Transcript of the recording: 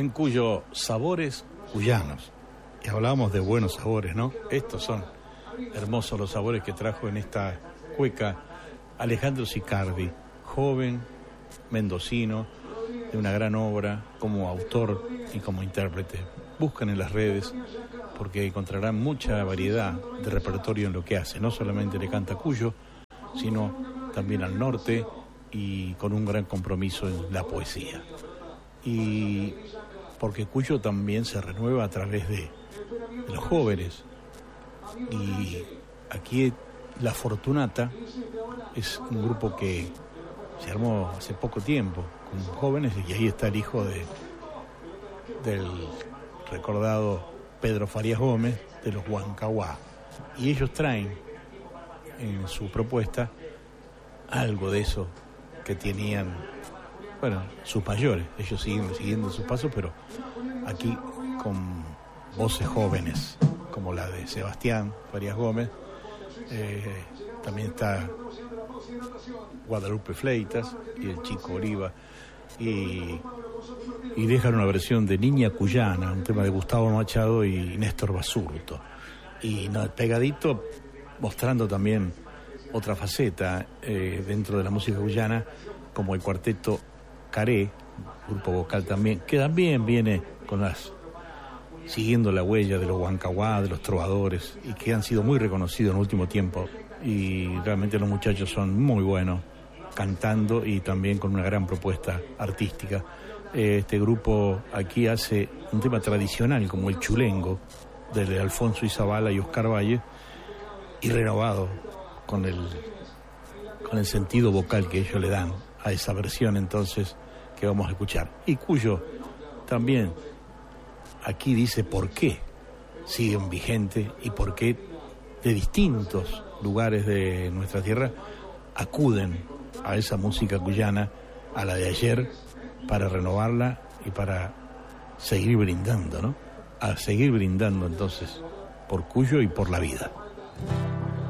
en Cuyo sabores cuyanos. Y hablábamos de buenos sabores, ¿no? Estos son hermosos los sabores que trajo en esta cueca Alejandro Sicardi, joven mendocino, de una gran obra como autor y como intérprete. Buscan en las redes porque encontrarán mucha variedad de repertorio en lo que hace. No solamente le canta Cuyo, sino también al norte y con un gran compromiso en la poesía. Y porque Cuyo también se renueva a través de los jóvenes. Y aquí La Fortunata es un grupo que se armó hace poco tiempo con jóvenes, y ahí está el hijo del recordado Pedro Farías Gómez, de los Huancahuá. Y ellos traen en su propuesta algo de eso que tenían, bueno, sus mayores. Ellos siguen siguiendo sus pasos, pero aquí con voces jóvenes, como la de Sebastián Farías Gómez. También está Guadalupe Fleitas y el Chico Oliva, y dejan una versión de Niña Cuyana, un tema de Gustavo Machado y Néstor Basurto, y pegadito, mostrando también otra faceta dentro de la música cuyana, como el cuarteto Caré, grupo vocal también, que también viene siguiendo la huella de los Huancahuá, de los trovadores, y que han sido muy reconocidos en el último tiempo. Y realmente los muchachos son muy buenos cantando y también con una gran propuesta artística. Este grupo aquí hace un tema tradicional como el chulengo de Alfonso Izabala y Oscar Valle, y renovado con el sentido vocal que ellos le dan a esa versión entonces que vamos a escuchar. Y Cuyo también aquí dice por qué siguen vigentes y por qué de distintos lugares de nuestra tierra acuden a esa música cuyana, a la de ayer, para renovarla y para seguir brindando, ¿no? A seguir brindando entonces por Cuyo y por la vida.